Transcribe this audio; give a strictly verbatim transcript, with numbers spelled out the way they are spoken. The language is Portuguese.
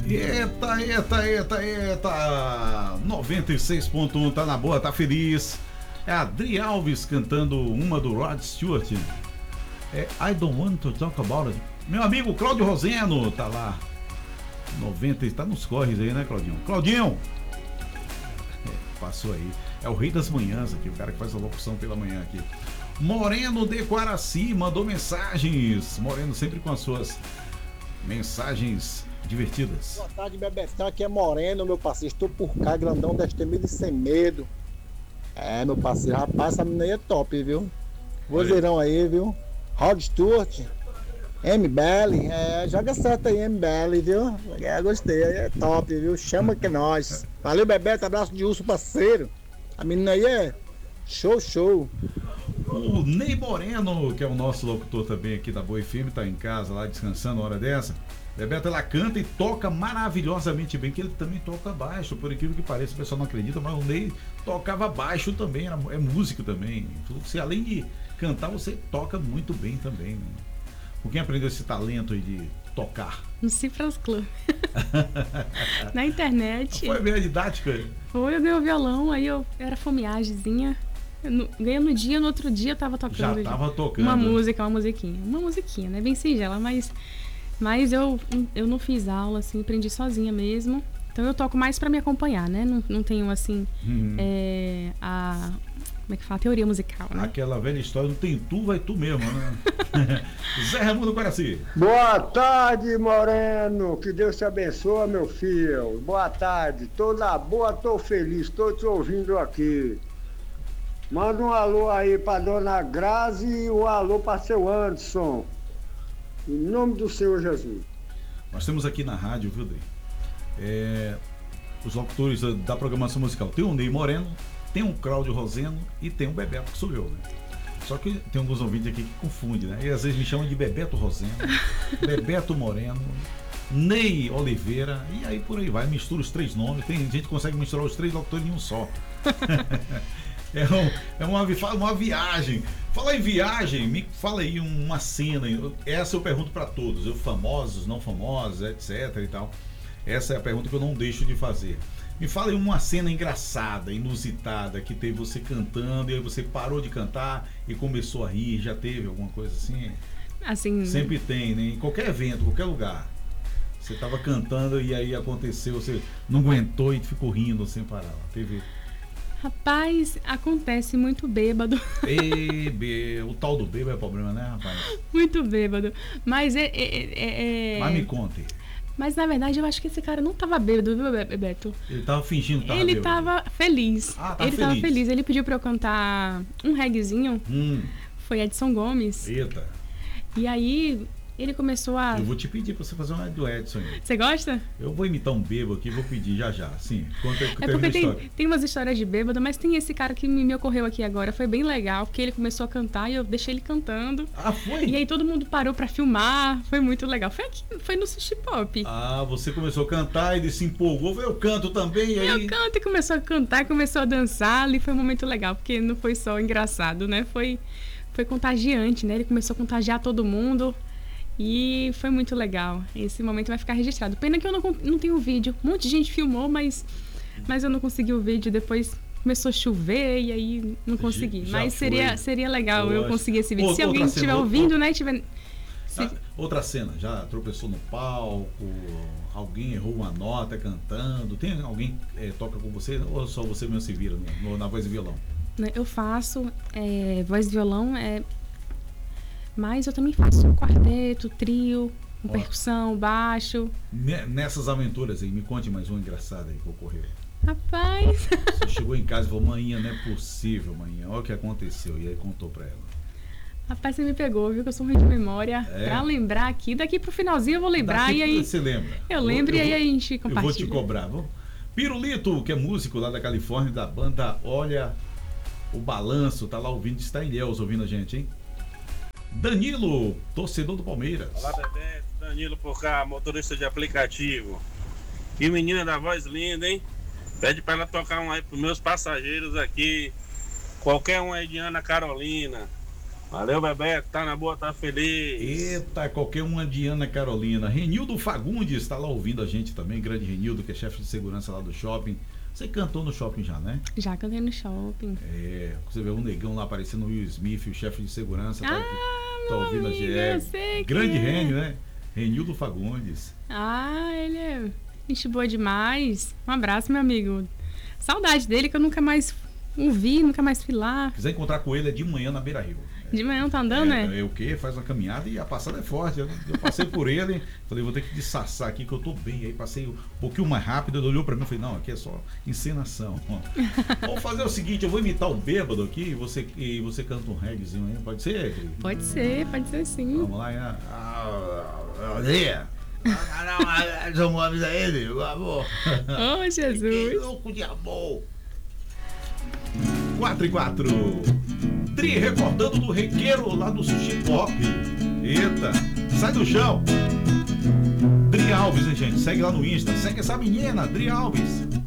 Eita, eita, eita, eita. noventa e seis ponto um, tá na boa, tá feliz. É Adri Alves cantando uma do Rod Stewart. É I Don't Want to Talk About It. Meu amigo Cláudio Roseno tá lá. noventa, tá nos corres aí, né, Claudinho? Claudinho! É, passou aí. É o rei das manhãs aqui, o cara que faz a locução pela manhã aqui. Moreno de Quaraci mandou mensagens. Moreno sempre com as suas mensagens divertidas. Boa tarde, Bebetão. Aqui é Moreno, meu parceiro. Estou por cá, grandão, destemido e sem medo. É, meu parceiro. Rapaz, essa menina aí é top, viu? Vozeirão aí, viu? Rod Stewart, M-Belly. É, joga certo aí, M-Belly, viu? É, gostei. É top, viu? Chama que nós. Valeu, Bebeto. Abraço de urso, parceiro. A menina aí é show, show. O Ney Moreno, que é o nosso locutor também aqui da Boa F M, tá em casa lá descansando a hora dessa. Bebeto, ela canta e toca maravilhosamente bem, que ele também toca baixo, por incrível que pareça, o pessoal não acredita, mas o Ney tocava baixo também, era, é músico também. Você, além de cantar, você toca muito bem também, né? Por quem aprendeu esse talento aí de tocar? No Cifras Club. Na internet. Foi bem a didática? Foi, eu ganhei o violão, aí eu era fomeagemzinha. Ganhei no dia, no outro dia eu tava tocando. Já tava tocando. Uma música, uma musiquinha. Uma musiquinha, né? Bem singela, mas... Mas eu, eu não fiz aula, assim, aprendi sozinha mesmo. Então eu toco mais pra me acompanhar, né? Não, não tenho, assim, uhum. é, a... Como é que fala? Teoria musical, né? Aquela velha história, não tem tu, vai tu mesmo, né? Zé Raimundo Quaraci. Boa tarde, Moreno. Que Deus te abençoe, meu filho. Boa tarde. Tô na boa, tô feliz. Tô te ouvindo aqui. Manda um alô aí pra dona Grazi e um alô pra seu Anderson. Em nome do Senhor Jesus. Nós temos aqui na rádio, viu, Dei? É, os locutores da programação musical. Tem o Ney Moreno, tem o Cláudio Roseno e tem o Bebeto, que sou eu, né? Só que tem alguns ouvintes aqui que confundem, né? E às vezes me chamam de Bebeto Roseno, Bebeto Moreno, Ney Oliveira, e aí por aí vai, mistura os três nomes. Tem gente que consegue misturar os três locutores em um só. É, um, é uma, uma viagem. Fala em viagem, me fala aí uma cena. Essa eu pergunto para todos, eu, famosos, não famosos, etc e tal. Essa é a pergunta que eu não deixo de fazer. Me fala aí uma cena engraçada, inusitada, que teve você cantando e aí você parou de cantar e começou a rir. Já teve alguma coisa assim? Assim... Sempre tem, né? Em qualquer evento, qualquer lugar. Você estava cantando e aí aconteceu, você não aguentou e ficou rindo sem parar. Teve... Rapaz, acontece muito bêbado. E, be... O tal do bêbado é problema, né, rapaz? Muito bêbado. Mas é, é, é... Mas me conte. Mas na verdade eu acho que esse cara não tava bêbado, viu, Bebeto? Ele tava fingindo que tava Ele bêbado. tava feliz. Ah, tá ele feliz. tava feliz. Ele pediu pra eu cantar um reguezinho. Hum. Foi Edson Gomes. Eita. E aí ele começou a... Eu vou te pedir pra você fazer uma do Edson aí. Você gosta? Eu vou imitar um bêbado aqui, vou pedir já já. Sim, conta aí. É porque tem, tem umas histórias de bêbado, mas tem esse cara que me, me ocorreu aqui agora. Foi bem legal, porque ele começou a cantar e eu deixei ele cantando. Ah, foi? E aí todo mundo parou pra filmar. Foi muito legal. Foi aqui, foi no Sushi Pop. Ah, você começou a cantar e ele se empolgou. Eu canto também. E aí... Eu canto e começou a cantar, começou a dançar. Ali foi um momento legal, porque não foi só engraçado, né? Foi, foi contagiante, né? Ele começou a contagiar todo mundo. E foi muito legal. Esse momento vai ficar registrado. Pena que eu não, não tenho vídeo. Um monte de gente filmou, mas, mas eu não consegui o vídeo. Depois começou a chover e aí não consegui. Já mas seria, seria legal eu, eu conseguir esse vídeo. Outra, Se alguém estiver ouvindo, né? Tiver... Se... Ah, outra cena, já tropeçou no palco, alguém errou uma nota cantando. Tem alguém que é, toca com você ou só você mesmo se vira no, na voz e violão? Eu faço é, voz e violão, é... mas eu também faço um quarteto, trio, um percussão, baixo. Nessas aventuras aí, me conte mais uma engraçada aí que ocorreu. Rapaz! Você chegou em casa e falou, manhã, não é possível, manhã, olha o que aconteceu. E aí contou pra ela. Rapaz, você me pegou, viu? Que eu sou ruim de memória. É. Pra lembrar aqui, daqui pro finalzinho eu vou lembrar. Daqui e aí você lembra? Eu lembro eu, eu e aí a gente compartilha. Eu vou te cobrar. Vamos. Pirulito, que é músico lá da Califórnia, da banda Olha o Balanço, tá lá ouvindo, está em Ilhéus ouvindo a gente, hein? Danilo, torcedor do Palmeiras. Olá, Bebeto. Danilo por cá, motorista de aplicativo. Que menina da voz linda, hein? Pede pra ela tocar um aí pros meus passageiros aqui. Qualquer um aí de Ana Carolina. Valeu, Bebeto. Tá na boa, tá feliz. Eita, qualquer uma de Ana Carolina. Renildo Fagundes está lá ouvindo a gente também. Grande Renildo, que é chefe de segurança lá do shopping. Você cantou no shopping já, né? Já cantei no shopping. É, você vê um negão lá aparecendo, o Will Smith, o chefe de segurança. Tá, Ah, aqui, tá meu ouvindo a amigo, G eu E. sei Grande quem é. Renio, né? Renildo Fagundes. Ah, ele é gente boa demais. Um abraço, meu amigo. Saudade dele, que eu nunca mais o vi, nunca mais fui lá. Se quiser encontrar com ele é de manhã na Beira Rio. De manhã não tá andando, é, né? é o quê? Faz uma caminhada e a passada é forte. Eu, eu passei por ele, falei, vou ter que disfarçar aqui que eu tô bem. Aí passei um pouquinho mais rápido, ele olhou pra mim e falei, não, aqui é só encenação. Vamos fazer o seguinte, eu vou imitar o bêbado aqui e você, e você canta um reggaezinho aí, pode ser? Pode ser, pode ser sim. Vamos lá, né? Olha! Não avisa ele, meu amor. Oh, Que Jesus. louco de amor. quatro e quatro. Tri reportando do requeiro lá do Sushi Pop. Eita, sai do chão. Dri Alves, hein, gente? Segue lá no Insta. Segue essa menina, Dri Alves.